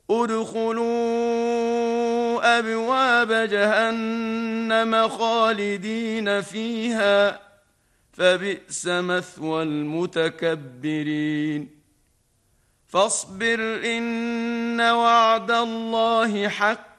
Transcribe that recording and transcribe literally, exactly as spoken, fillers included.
ادخلوا أبواب جهنم خالدين فيها فبئس مثوى المتكبرين فاصبر إن وعد الله حق